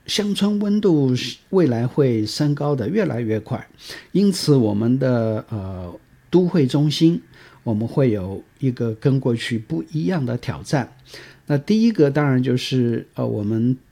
乡村温度未来会升高的越来越快，因此我们的都会中心我们会有一个跟过去不一样的挑战。那第一个当然就是我们